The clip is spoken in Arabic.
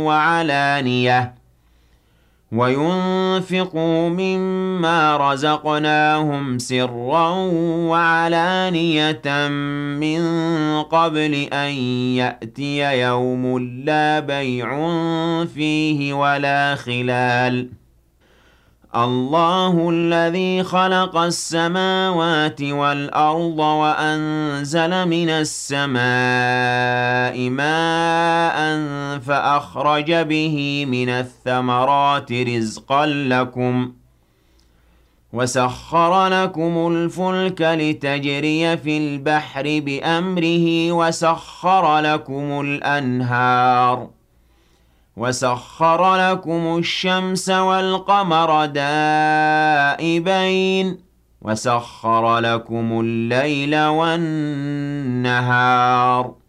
وعلانية وينفقوا مما رزقناهم سرا وعلانية من قبل أن يأتي يوم لا بيع فيه ولا خلال الله الذي خلق السماوات والأرض وأنزل من السماء ماء فأخرج به من الثمرات رزقا لكم وسخر لكم الفلك لتجري في البحر بأمره وسخر لكم الأنهار وسخر لكم الشمس والقمر دائبين وسخر لكم الليل والنهار